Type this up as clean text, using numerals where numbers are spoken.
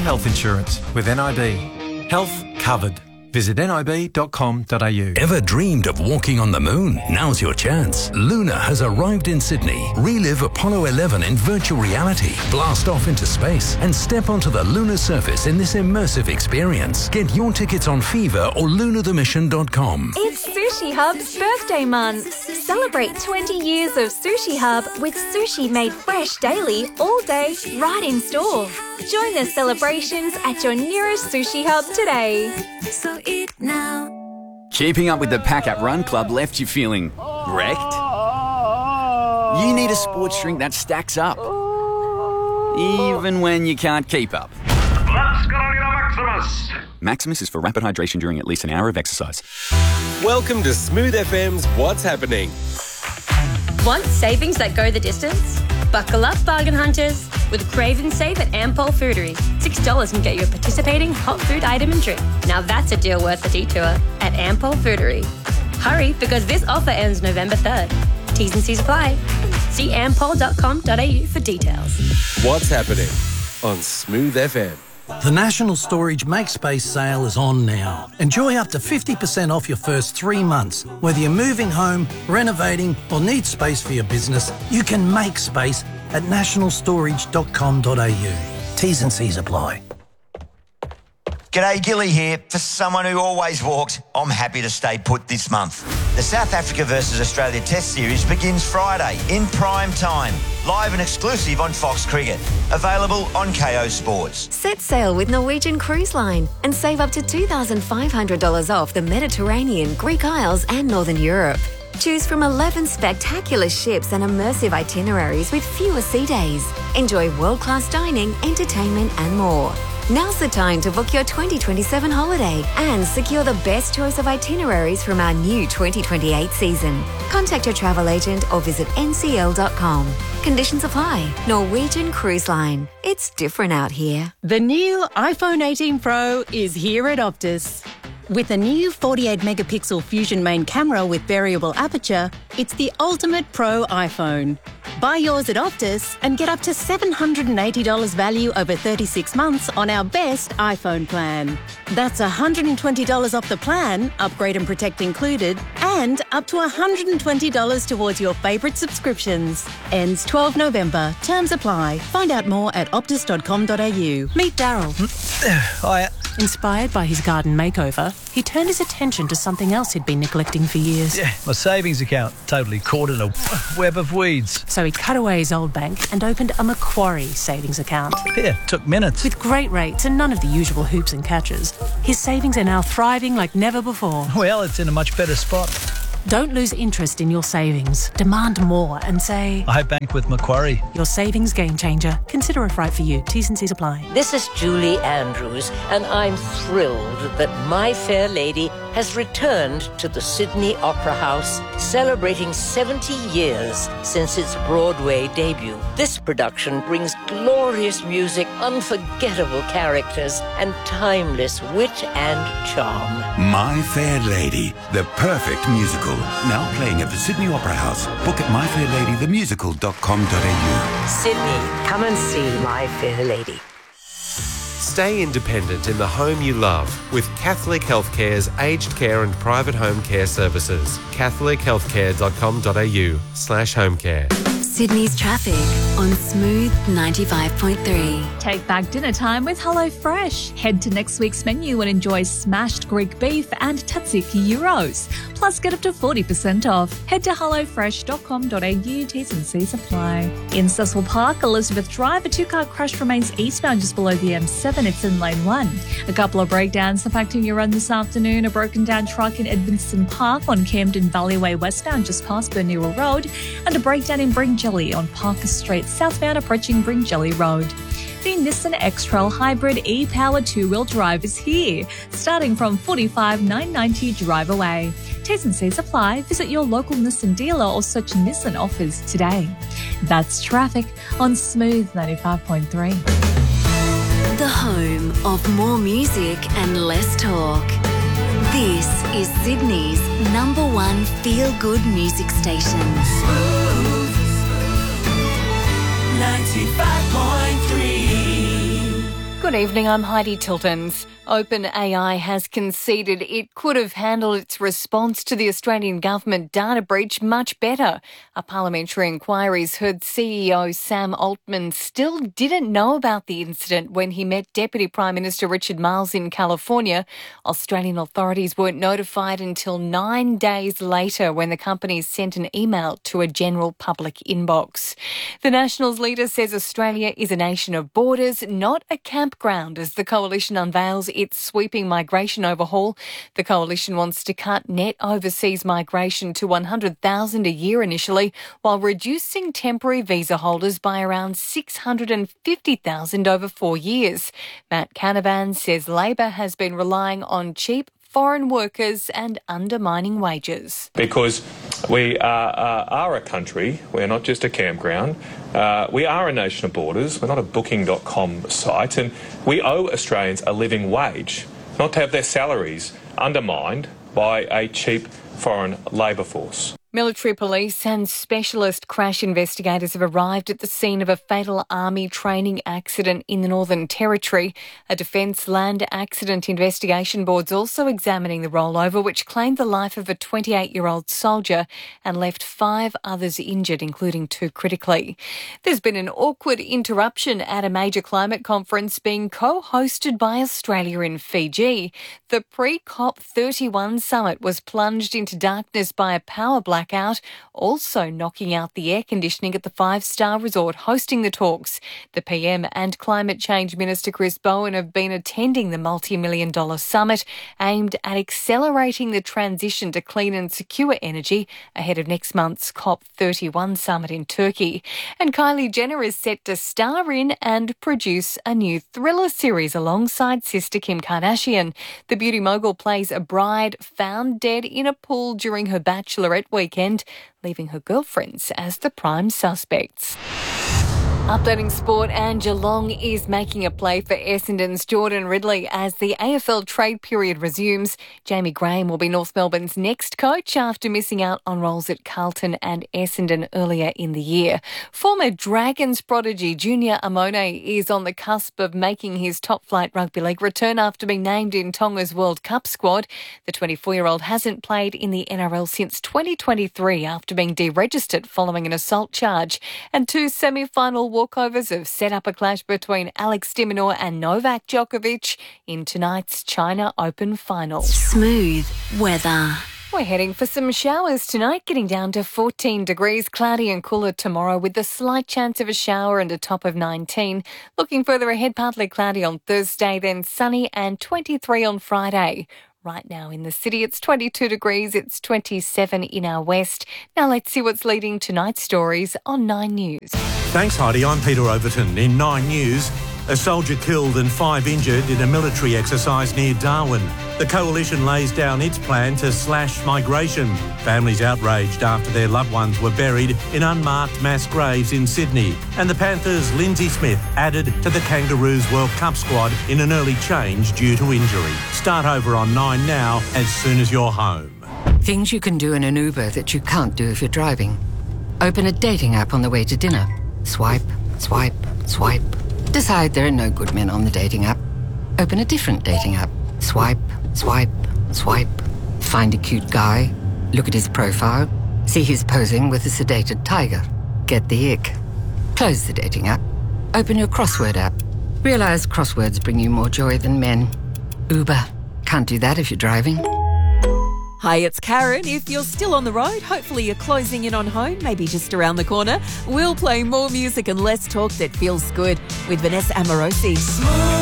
health insurance with NIB. Health covered. Visit nib.com.au. Ever dreamed of walking on the moon? Now's your chance. Luna has arrived in Sydney. Relive Apollo 11 in virtual reality. Blast off into space and step onto the lunar surface in this immersive experience. Get your tickets on Fever or lunarthemission.com. It's Sushi Hub's birthday month. Celebrate 20 years of Sushi Hub with sushi made fresh daily, all day, right in store. Join the celebrations at your nearest Sushi Hub today. So eat now. Keeping up with the pack at Run Club left you feeling wrecked? You need a sports drink that stacks up, even when you can't keep up. Let's go to Maximus. Maximus is for rapid hydration during at least an hour of exercise. Welcome to Smooth FM's What's Happening. Want savings that go the distance? Buckle up, bargain hunters. With Crave and Save at Ampol Foodery, $6 can get you a participating hot food item and drink. Now that's a deal worth the detour at Ampol Foodery. Hurry, because this offer ends November 3rd. T's and C's apply. See ampol.com.au for details. What's Happening on Smooth FM. The National Storage Make Space sale is on now. Enjoy up to 50% off your first 3 months. Whether you're moving home, renovating or need space for your business, you can make space at nationalstorage.com.au. T's and C's apply. G'day, Gilly here. For someone who always walks, I'm happy to stay put this month. The South Africa versus Australia Test Series begins Friday in prime time. Live and exclusive on Fox Cricket. Available on KO Sports. Set sail with Norwegian Cruise Line and save up to $2,500 off the Mediterranean, Greek Isles and Northern Europe. Choose from 11 spectacular ships and immersive itineraries with fewer sea days. Enjoy world-class dining, entertainment and more. Now's the time to book your 2027 holiday and secure the best choice of itineraries from our new 2028 season. Contact your travel agent or visit ncl.com. Conditions apply. Norwegian Cruise Line. It's different out here. The new iPhone 18 Pro is here at Optus. With a new 48-megapixel Fusion main camera with variable aperture, it's the ultimate pro iPhone. Buy yours at Optus and get up to $780 value over 36 months on our best iPhone plan. That's $120 off the plan, upgrade and protect included, and up to $120 towards your favourite subscriptions. Ends 12 November. Terms apply. Find out more at optus.com.au. Meet Daryl. Hiya. Inspired by his garden makeover, he turned his attention to something else he'd been neglecting for years. Yeah, my savings account, totally caught in a web of weeds. So he cut away his old bank and opened a Macquarie savings account. Yeah, took minutes. With great rates and none of the usual hoops and catches, his savings are now thriving like never before. Well, it's in a much better spot. Don't lose interest in your savings. Demand more and say, I bank with Macquarie. Your savings game changer. Consider if right for you. T's and C's apply. This is Julie Andrews, and I'm thrilled that My Fair Lady has returned to the Sydney Opera House, celebrating 70 years since its Broadway debut. This production brings glorious music, unforgettable characters, and timeless wit and charm. My Fair Lady, the perfect musical. Now playing at the Sydney Opera House. Book at myfairladythemusical.com.au. Sydney, come and see My Fair Lady. Stay independent in the home you love with Catholic Healthcare's aged care and private home care services. catholichealthcare.com.au/homecare. Sydney's traffic on Smooth 95.3. Take back dinner time with HelloFresh. Head to next week's menu and enjoy smashed Greek beef and tzatziki gyros. Plus, get up to 40% off. Head to hellofresh.com.au. T's and C's apply. In Cecil Park, Elizabeth Drive, a two-car crash remains eastbound just below the M7. It's in lane 1. A couple of breakdowns impacting your run this afternoon. A broken down truck in Edmonston Park on Camden Valleyway westbound just past Bernera Road. And a breakdown in Bringelly on Parker Street southbound approaching Bringelly Road. The Nissan X-Trail Hybrid e-Power 2-wheel drive is here, starting from $45,990 drive away. T's and C's apply. Visit your local Nissan dealer or search Nissan offers today. That's traffic on Smooth 95.3. The home of more music and less talk. This is Sydney's #1 feel-good music station. Smooth 95.3. Good Good evening, I'm Heidi Tiltons. OpenAI has conceded it could have handled its response to the Australian government data breach much better. A parliamentary inquiry's heard CEO Sam Altman still didn't know about the incident when he met Deputy Prime Minister Richard Marles in California. Australian authorities weren't notified until 9 days later when the company sent an email to a general public inbox. The Nationals leader says Australia is a nation of borders, not a campground, as the coalition unveils its sweeping migration overhaul. The coalition wants to cut net overseas migration to 100,000 a year initially, while reducing temporary visa holders by around 650,000 over 4 years. Matt Canavan says Labor has been relying on cheap foreign workers and undermining wages. Because we are a country, we're not just a campground. We are a nation of borders, we're not a booking.com site, and we owe Australians a living wage, not to have their salaries undermined by a cheap foreign labour force. Military police and specialist crash investigators have arrived at the scene of a fatal army training accident in the Northern Territory. A Defence Land Accident Investigation Board's also examining the rollover, which claimed the life of a 28-year-old soldier and left 5 others injured, including 2 critically. There's been an awkward interruption at a major climate conference being co-hosted by Australia in Fiji. The pre-COP31 summit was plunged into darkness by a power blackout, also knocking out the air conditioning at the 5-star resort hosting the talks. The PM and Climate Change Minister Chris Bowen have been attending the multi-million-dollar summit aimed at accelerating the transition to clean and secure energy ahead of next month's COP31 summit in Turkey. And Kylie Jenner is set to star in and produce a new thriller series alongside sister Kim Kardashian. The beauty mogul plays a bride found dead in a pool during her bachelorette weekend, leaving her girlfriends as the prime suspects. Updating sport, and Geelong is making a play for Essendon's Jordan Ridley as the AFL trade period resumes. Jamie Graham will be North Melbourne's next coach after missing out on roles at Carlton and Essendon earlier in the year. Former Dragons prodigy Junior Amone is on the cusp of making his top-flight rugby league return after being named in Tonga's World Cup squad. The 24-year-old hasn't played in the NRL since 2023 after being deregistered following an assault charge. And 2 semi-final walkovers have set up a clash between Alex de Minaur and Novak Djokovic in tonight's China Open final. Smooth weather. We're heading for some showers tonight, getting down to 14 degrees, cloudy and cooler tomorrow with a slight chance of a shower and a top of 19. Looking further ahead, partly cloudy on Thursday, then sunny and 23 on Friday. Right now in the city, it's 22 degrees, it's 27 in our west. Now let's see what's leading tonight's stories on 9 News. Thanks, Heidi. I'm Peter Overton. In 9 News, a soldier killed and 5 injured in a military exercise near Darwin. The coalition lays down its plan to slash migration. Families outraged after their loved ones were buried in unmarked mass graves in Sydney. And the Panthers' Lindsay Smith added to the Kangaroos World Cup squad in an early change due to injury. Start over on 9 now as soon as you're home. Things you can do in an Uber that you can't do if you're driving. Open a dating app on the way to dinner. Swipe, swipe, swipe. Decide there are no good men on the dating app. Open a different dating app. Swipe, swipe, swipe. Find a cute guy. Look at his profile. See he's posing with a sedated tiger. Get the ick. Close the dating app. Open your crossword app. Realize crosswords bring you more joy than men. Uber. Can't do that if you're driving. Hi, it's Karen. If you're still on the road, hopefully you're closing in on home, maybe just around the corner. We'll play more music and less talk that feels good with Vanessa Amorosi.